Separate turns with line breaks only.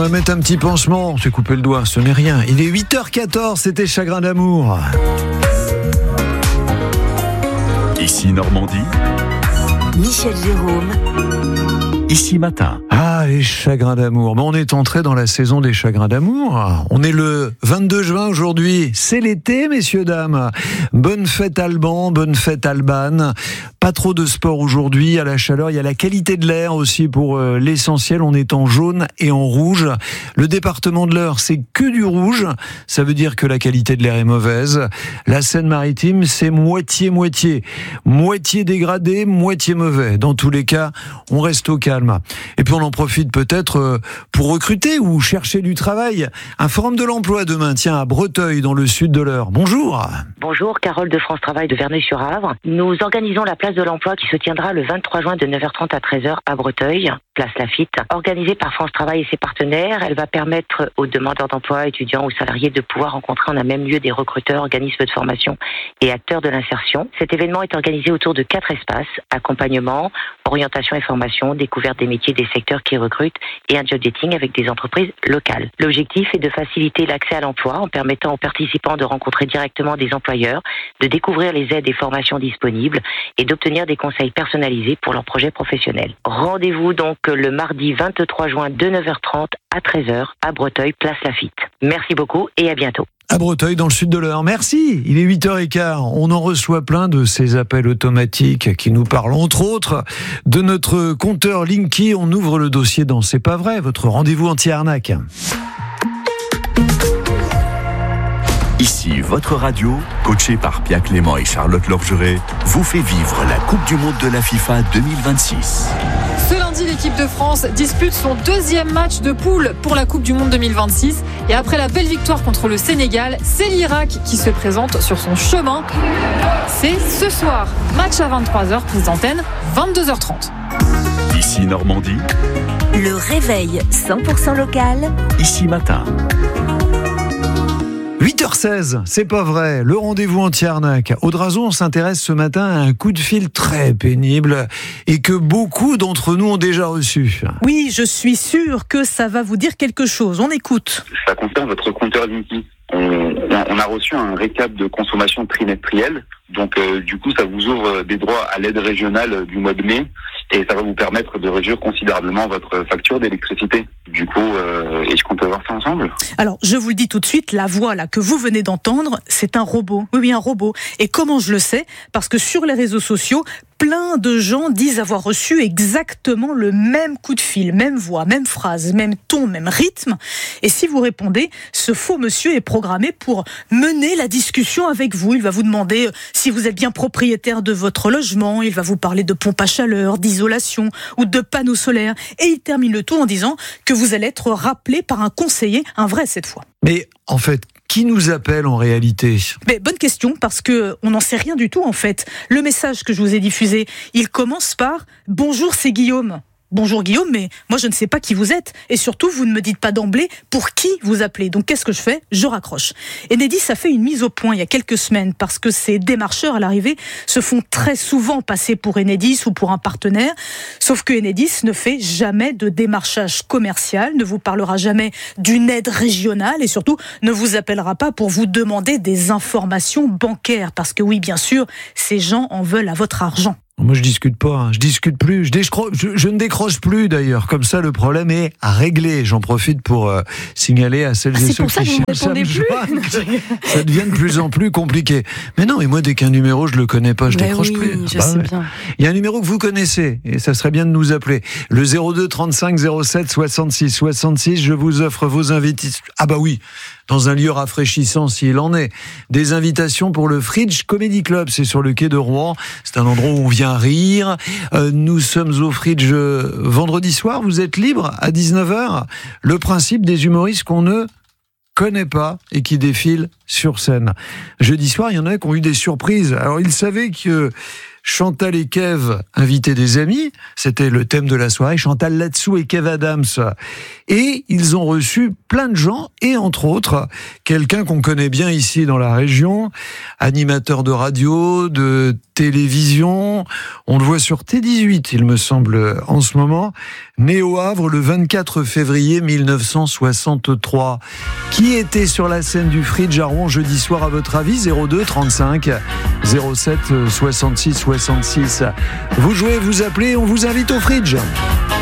va mettre un petit pansement. On s'est coupé le doigt, ce n'est rien. Il est 8h14, c'était Chagrin d'amour.
Ici Normandie.
Michel Jérôme.
Ici Matin.
Ah, les chagrins d'amour. On est entré dans la saison des chagrins d'amour. On est le 22 juin aujourd'hui. C'est l'été, messieurs, dames. Bonne fête Alban, bonne fête Alban. Pas trop de sport aujourd'hui, à la chaleur. Il y a la qualité de l'air aussi pour l'essentiel. On est en jaune et en rouge. Le département de l'Eure, c'est que du rouge. Ça veut dire que la qualité de l'air est mauvaise. La Seine-Maritime, c'est moitié-moitié. Moitié dégradé, moitié mauvais. Dans tous les cas, on reste au calme. Et puis on en profite peut-être pour recruter ou chercher du travail. Un forum de l'emploi demain, tiens, à Breteuil, dans le sud de l'Eure. Bonjour.
Bonjour, Carole de France Travail de Verneuil-sur-Avre. Nous organisons la place de l'emploi qui se tiendra le 23 juin de 9h30 à 13h à Breteuil, place Lafitte. Organisée par France Travail et ses partenaires, elle va permettre aux demandeurs d'emploi, étudiants ou salariés de pouvoir rencontrer en un même lieu des recruteurs, organismes de formation et acteurs de l'insertion. Cet événement est organisé autour de 4 espaces: accompagnement, orientation et formation, découverte des métiers des secteurs qui recrutent et un job dating avec des entreprises locales. L'objectif est de faciliter l'accès à l'emploi en permettant aux participants de rencontrer directement des employeurs, de découvrir les aides et formations disponibles et d'obtenir des conseils personnalisés pour leurs projets professionnels. Rendez-vous donc le mardi 23 juin de 9h30 à 13h à Breteuil, place Lafitte. Merci beaucoup et à bientôt.
À Breteuil, dans le sud de l'Eure. Merci. Il est 8h15. On en reçoit plein de ces appels automatiques qui nous parlent, entre autres, de notre compteur Linky. On ouvre le dossier dans C'est pas vrai, votre rendez-vous anti-arnaque.
Ici votre radio, coaché par Pia Clément et Charlotte Lorgeret, vous fait vivre la Coupe du Monde de la FIFA 2026.
Ce lundi, l'équipe de France dispute son 2e match de poule pour la Coupe du Monde 2026. Et après la belle victoire contre le Sénégal, c'est l'Irak qui se présente sur son chemin. C'est ce soir, match à 23h, prise d'antenne, 22h30.
Ici Normandie.
Le réveil 100% local.
Ici Matin.
8h16, c'est pas vrai, le rendez-vous anti-arnaque. Audrazon, on s'intéresse ce matin à un coup de fil très pénible et que beaucoup d'entre nous ont déjà reçu.
Oui, je suis sûre que ça va vous dire quelque chose. On écoute.
Ça concerne votre compteur Linky. On a reçu un récap de consommation trimestrielle. Donc du coup, ça vous ouvre des droits à l'aide régionale du mois de mai et ça va vous permettre de réduire considérablement votre facture d'électricité. Du coup, est-ce qu'on peut voir ça ensemble ?
Alors, je vous le dis tout de suite, la voix là que vous venez d'entendre, c'est un robot. Oui, un robot. Et comment je le sais ? Parce que sur les réseaux sociaux, plein de gens disent avoir reçu exactement le même coup de fil, même voix, même phrase, même ton, même rythme. Et si vous répondez, ce faux monsieur est programmé pour mener la discussion avec vous. Il va vous demander si vous êtes bien propriétaire de votre logement, il va vous parler de pompe à chaleur, d'isolation ou de panneaux solaires. Et il termine le tout en disant que vous allez être rappelé par un conseiller, un vrai cette fois.
Mais en fait, qui nous appelle en réalité ?
Mais bonne question, parce que on n'en sait rien du tout en fait. Le message que je vous ai diffusé, il commence par « Bonjour, c'est Guillaume ». Bonjour Guillaume, mais moi je ne sais pas qui vous êtes. Et surtout, vous ne me dites pas d'emblée pour qui vous appelez. Donc qu'est-ce que je fais ? Je raccroche. Enedis a fait une mise au point il y a quelques semaines parce que ces démarcheurs à l'arrivée se font très souvent passer pour Enedis ou pour un partenaire. Sauf que Enedis ne fait jamais de démarchage commercial, ne vous parlera jamais d'une aide régionale et surtout ne vous appellera pas pour vous demander des informations bancaires. Parce que oui, bien sûr, ces gens en veulent à votre argent.
Moi, je discute pas, je discute plus, je ne décroche plus d'ailleurs. Comme ça, le problème est à régler. J'en profite pour signaler à celles et ceux qui cherchent à me joindre. Ça devient de plus en plus compliqué. Mais non, et moi, dès qu'un numéro, je le connais pas, je décroche plus.
Je sais bien.
Il y a un numéro que vous connaissez, et ça serait bien de nous appeler. Le 02 35 07 66 66, je vous offre vos invitations. Ah bah oui, dans un lieu rafraîchissant s'il en est. Des invitations pour le Fridge Comedy Club, c'est sur le quai de Rouen. C'est un endroit où on vient rire. Nous sommes au Fridge vendredi soir, vous êtes libre à 19h. Le principe des humoristes qu'on ne connaît pas et qui défilent sur scène. Jeudi soir, il y en a qui ont eu des surprises. Alors, ils savaient que Chantal et Kev invitaient des amis. C'était le thème de la soirée. Chantal là-dessous et Kev Adams. Et ils ont reçu plein de gens, et entre autres, quelqu'un qu'on connaît bien ici dans la région, animateur de radio, de télévision. On le voit sur T18, il me semble, en ce moment. Né au Havre le 24 février 1963. Qui était sur la scène du Fridge à Rouen jeudi soir, à votre avis? 02 35 07 66 66. Vous jouez, vous appelez, on vous invite au Fridge.